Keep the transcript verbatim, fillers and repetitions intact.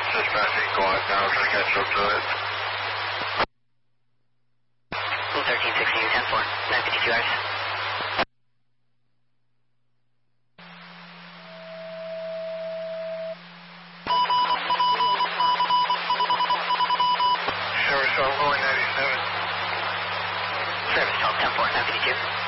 Just passing quiet now, trying to catch up to it. thirteen sixteen, ten four, nine fifty-two hours. Service twelve going ninety-seven. Service twelve, ten four, nine fifty-two.